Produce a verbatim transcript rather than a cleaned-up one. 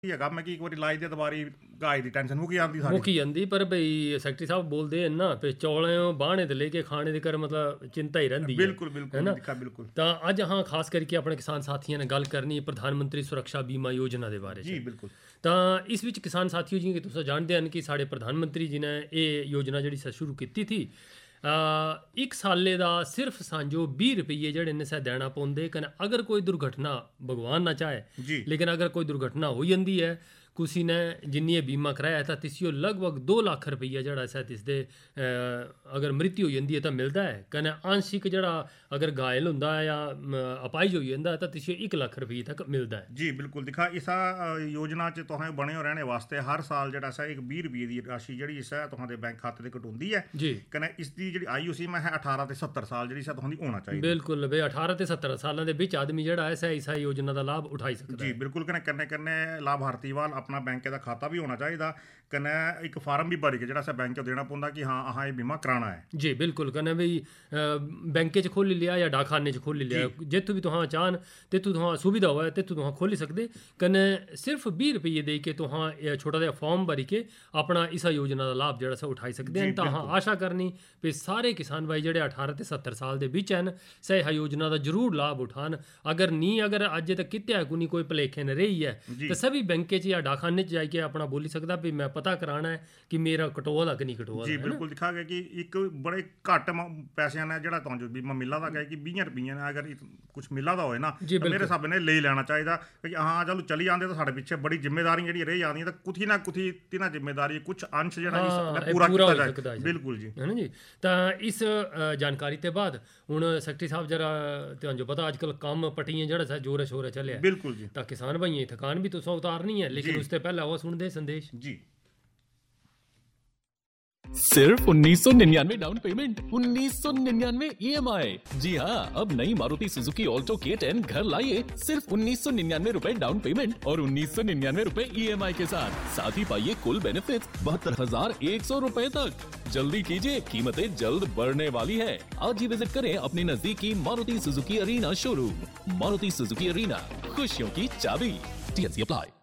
ਹੈਗਾ ਮੈਂ ਕਿ ਇੱਕ ਵਾਰੀ ਲਾਈ ਦੇ ਦੁਬਾਰੀ ਗਾਇ ਦੀ ਟੈਨਸ਼ਨ ਮੁੱਕ ਜਾਂਦੀ ਸਾਰੀ ਮੁੱਕ ਜਾਂਦੀ ਪਰ ਬਈ ਸੈਕਟਰੀ ਸਾਹਿਬ ਬੋਲਦੇ ਹਨ ਨਾ ਵੀ ਚੌਲਿਆਂ ਬਾਣੇ ਤੇ ਲੈ ਕੇ ਖਾਣੇ ਦੇ ਕਰ ਮਤਲਬ ਚਿੰਤਾ ਹੀ ਰਹਿੰਦੀ ਹੈ ਬਿਲਕੁਲ ਬਿਲकुल ਦਿਖਾ ਬਿਲकुल ਤਾਂ ਅੱਜ ਹਾਂ ਖਾਸ ਕਰਕੇ ਆਪਣੇ ਕਿਸਾਨ ਸਾਥੀਆਂ ਨਾਲ ਗੱਲ ਕਰਨੀ ਹੈ ਪ੍ਰਧਾਨ ਮੰਤਰੀ ਸੁਰੱਖਿਆ ਬੀਮਾ ਯੋਜਨਾ ਦੇ ਬਾਰੇ ਜੀ ਬਿਲकुल ਤਾਂ ਇਸ ਵਿੱਚ ਕਿਸਾਨ ਸਾਥੀਓ ਜੀ ਤੁਸੀਂ ਜਾਣਦੇ ਹਨ ਕਿ ਸਾਡੇ ਪ੍ਰਧਾਨ ਮੰਤਰੀ ਜੀ ਨੇ ਇਹ ਯੋਜਨਾ ਜਿਹੜੀ ਸ਼ੁਰੂ ਕੀਤੀ ਸੀ ਇੱਕ ਸਾਲੇ ਦਾ ਸਿਰਫ ਸਾਂਝੋ ਵੀਹ ਰੁਪਈਏ ਜਿਹੜੇ ਨੇ ਸਾ ਦੇਣਾ ਪਾਉਂਦੇ ਕਨ ਅਗਰ ਕੋਈ ਦੁਰਘਟਨਾ ਭਗਵਾਨ ਨਾ ਚਾਹੇ ਲੇਕਿਨ ਅਗਰ ਕੋਈ ਦੁਰਘਟਨਾ ਹੋ ਜਾਂਦੀ ਹੈ किसी ने जिन्नी बीमा कराया था तिसियो लगभग दो लाख रुपया जड़ा सा तिसदे अगर मृत्यु हो जाती है तो मिलता है कने आंशिक जड़ा अगर घायल होंदा है या अपाइज हो जाता है तो तिसियो एक लाख रुपये तक मिलता है जी बिल्कुल दिखा इसा योजना च तुहां बने हो रहने वास्ते हर साल जड़ा सा एक बीस रुपये की राशि जड़ी इसा तुहां दे बैंक खाते ते कटुंदी है जी कने इसदी जड़ी आयु सीमा है अठारह ते सत्तर साल जड़ी सा तुहां दी होना चाहिए बिल्कुल बे अठारह ते सत्तर सालां दे विच आदमी जड़ा है इस योजना दा लाभ उठाई सकदा जी बिल्कुल कने कन्ने कन्ने लाभार्थी वाल अपना बैंक का खाता भी होना चाहिए कने एक फार्म भी भर के जड़ा सा बैंक देना पौंदा कि हाँ अहां ये बीमा कराना है जी बिल्कुल कने भी बैंक च खोली लिया या डाकखाने च खोली लिया जितों भी तुहां चाहन ते तू तुहां सुविधा होवे ते तू तुहां खोली सकदे कने सिर्फ बीस रुपये दे के तुहां छोटा जिहा फॉर्म भरी के अपना इस योजना का लाभ जड़ा सा उठाई सकदे हैं। तां आशा करनी भी सारे किसान भाई जड़े अठारह ते सत्तर साल दे विच हैं सही इस योजना का जरूर लाभ उठान अगर नहीं अगर अज तक कित्या कोई कोई भलेखे न रही है तो सभी बैंक च या डाकखाने च जाके अपना बोली सकदा भी मैं पता कराना है कि मेरा कटोआ दा कि नहीं कटोआ जी बिल्कुल दिखा गया कि एक बड़े घट पैसों ने जड़ा तुहां जो बीमा मिला दा है कि बीस रुपये ने अगर कुछ मिला दा होए ना तो मेरे हिसाब ने ले लेना चाहिए कि हाँ चलो चली जाते तो साढ़े पिछे बड़ी जिम्मेदारी जी रह जाती तो कुछ ना कुछ तिना जिम्मेदारी कुछ अंश जो पूरा किया जाए बिल्कुल जी है ना जी। तो इस जानकारी के बाद हुण सैकटरी साहब जरा तुहां जो पता अजकल काम पट्टियां जड़ा जोरे शोरे चले बिल्कुल जी तो किसान भाइयों थकान भी तुसां उतारनी है लेकिन उससे पहले वो सुन दे संदेश जी सिर्फ उन्नीस सौ निन्यानवे डाउन पेमेंट उन्नीस सौ निन्यानवे ई एम आई। जी हाँ अब नई मारुति सुजुकी ऑल्टो के टेन घर लाइए सिर्फ उन्नीस सौ निन्यानवे रुपए डाउन पेमेंट और उन्नीस सौ निन्यानवे रुपए ई एम आई के साथ साथ ही पाइए कुल बेनिफिट बहत्तर हजार एक सौ रुपए तक। जल्दी कीजिए कीमतें जल्द बढ़ने वाली है। आज ही विजिट करें अपने नजदीकी Maruti Suzuki arena showroom. Maruti Suzuki arena खुशियों की चाबी। T N C apply.